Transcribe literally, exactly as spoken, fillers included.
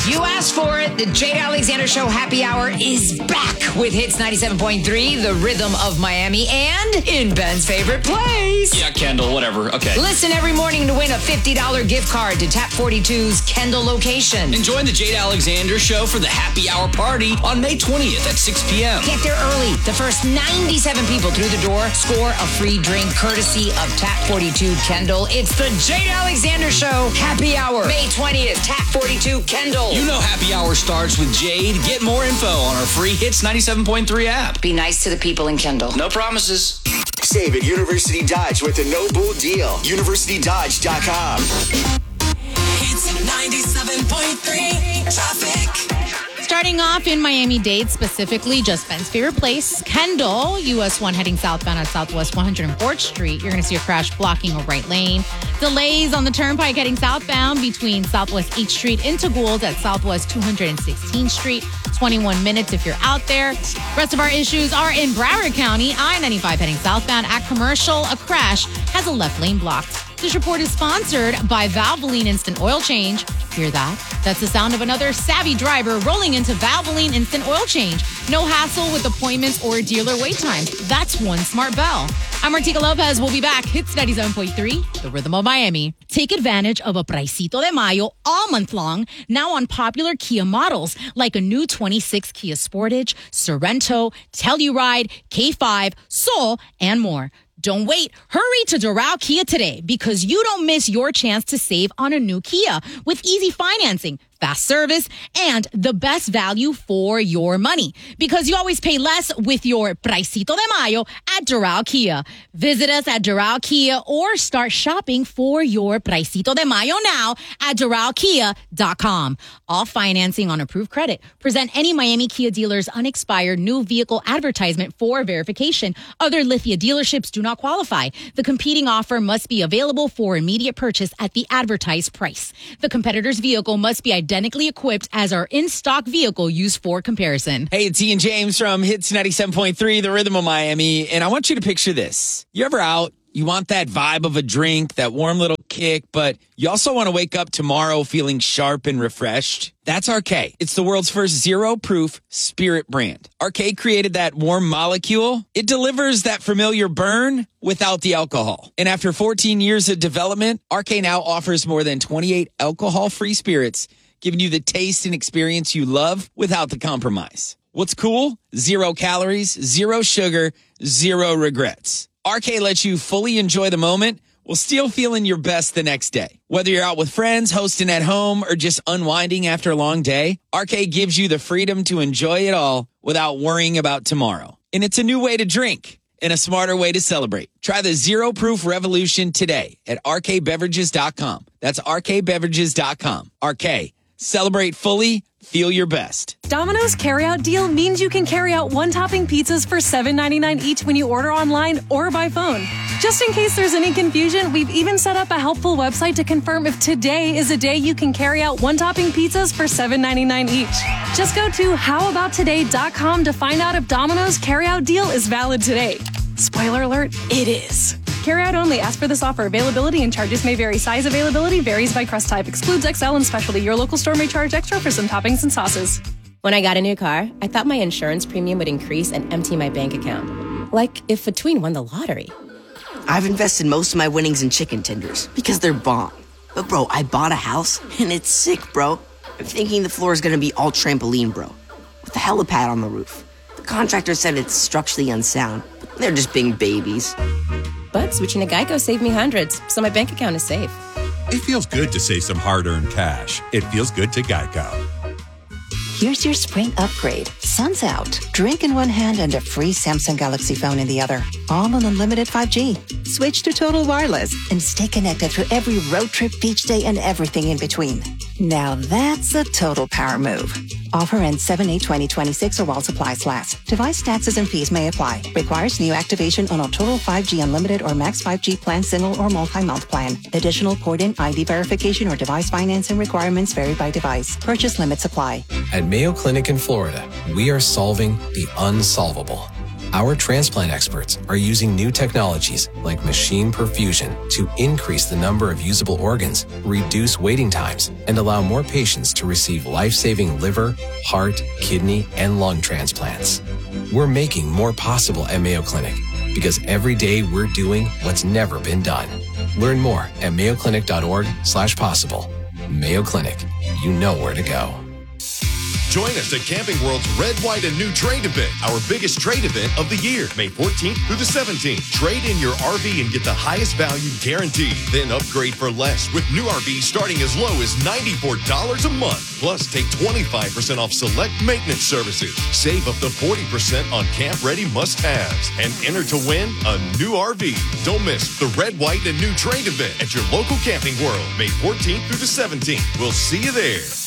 You asked for it. The Jade Alexander Show Happy Hour is back with Hits ninety-seven point three, the rhythm of Miami, and in Ben's favorite place. Yeah, Kendall, whatever. Okay. Listen every morning to win a fifty dollars gift card to Tap forty-two's Kendall location. And join the Jade Alexander Show for the Happy Hour party on May twentieth at six p.m. Get there early. The first ninety-seven people through the door score a free drink courtesy of Tap forty-two Kendall. It's the Jade Alexander Show Happy Hour. May twentieth, Tap forty-two Kendall. You know Happy Hour starts with Jade. Get more info on our free Hits ninety-seven point three app. Be nice to the people in Kendall. No promises. Save at University Dodge with a no-bull deal. university dodge dot com. Hits ninety-seven point three traffic. Starting off in Miami-Dade, specifically, just Ben's favorite place, Kendall, U S one heading southbound at Southwest one hundred fourth Street. You're going to see a crash blocking a right lane. Delays on the turnpike heading southbound between Southwest eighth Street into Gould at Southwest two hundred sixteenth Street. twenty-one minutes if you're out there. Rest of our issues are in Broward County. I ninety-five heading southbound at Commercial. A crash has a left lane blocked. This report is sponsored by Valvoline Instant Oil Change. Hear that? That's the sound of another savvy driver rolling into Valvoline Instant Oil Change. No hassle with appointments or dealer wait times. That's one smart bell. I'm Martika Lopez. We'll be back. Hits ninety-seven point three, the rhythm of Miami. Take advantage of a Pricito de Mayo all month long, now on popular Kia models, like a new twenty-six Kia Sportage, Sorento, Telluride, K five, Soul, and more. Don't wait. Hurry to Doral Kia today because you don't miss your chance to save on a new Kia with easy financing, fast service, and the best value for your money. Because you always pay less with your Pricito de Mayo at Doral Kia. Visit us at Doral Kia or start shopping for your Pricito de Mayo now at doral kia dot com. All financing on approved credit. Present any Miami Kia dealer's unexpired new vehicle advertisement for verification. Other Lithia dealerships do not qualify. The competing offer must be available for immediate purchase at the advertised price. The competitor's vehicle must be identically equipped as our in-stock vehicle used for comparison. Hey, it's Ian James from Hits ninety-seven point three, the rhythm of Miami. And I want you to picture this. You ever out? You want that vibe of a drink, that warm little kick, but you also want to wake up tomorrow feeling sharp and refreshed? That's R K. It's the world's first zero-proof spirit brand. R K created that warm molecule. It delivers that familiar burn without the alcohol. And after fourteen years of development, R K now offers more than twenty-eight alcohol-free spirits, giving you the taste and experience you love without the compromise. What's cool? Zero calories, zero sugar, zero regrets. R K lets you fully enjoy the moment while still feeling your best the next day. Whether you're out with friends, hosting at home, or just unwinding after a long day, R K gives you the freedom to enjoy it all without worrying about tomorrow. And it's a new way to drink and a smarter way to celebrate. Try the Zero Proof Revolution today at r k beverages dot com. That's r k beverages dot com. R K. Celebrate fully. Feel your best. Domino's carryout deal means you can carry out one-topping pizzas for seven ninety-nine each when you order online or by phone. Just in case there's any confusion, we've even set up a helpful website to confirm if today is a day you can carry out one-topping pizzas for seven ninety-nine each. Just go to how about today dot com to find out if Domino's carryout deal is valid today. Spoiler alert, it is. Carry out only. Ask for this offer. Availability and charges may vary. Size availability varies by crust type. Excludes X L and specialty. Your local store may charge extra for some toppings and sauces. When I got a new car, I thought my insurance premium would increase and empty my bank account. Like if a tween won the lottery. I've invested most of my winnings in chicken tenders because they're bomb. But bro, I bought a house and it's sick, bro. I'm thinking the floor is going to be all trampoline, bro. With a helipad on the roof. The contractor said it's structurally unsound. But they're just being babies. But switching to Geico saved me hundreds, so my bank account is safe. It feels good to save some hard-earned cash. It feels good to Geico. Here's your spring upgrade. Sun's out. Drink in one hand and a free Samsung Galaxy phone in the other. All on unlimited five G. Switch to Total Wireless and stay connected through every road trip, beach day, and everything in between. Now that's a total power move. Offer ends seven eight twenty twenty-six or while supplies last. Device taxes and fees may apply. Requires new activation on a Total five G Unlimited or Max five G plan, single or multi-month plan. Additional port-in I D verification or device financing requirements vary by device. Purchase limits apply. At Mayo Clinic in Florida, we are solving the unsolvable. Our transplant experts are using new technologies like machine perfusion to increase the number of usable organs, reduce waiting times, and allow more patients to receive life-saving liver, heart, kidney, and lung transplants. We're making more possible at Mayo Clinic because every day we're doing what's never been done. Learn more at mayoclinic.org slash possible. Mayo Clinic, you know where to go. Join us at Camping World's Red, White, and New Trade event, our biggest trade event of the year, May fourteenth through the seventeenth. Trade in your R V and get the highest value guaranteed. Then upgrade for less with new R Vs starting as low as ninety-four dollars a month. Plus, take twenty-five percent off select maintenance services. Save up to forty percent on camp-ready must-haves. And enter to win a new R V. Don't miss the Red, White, and New Trade event at your local Camping World, May fourteenth through the seventeenth. We'll see you there.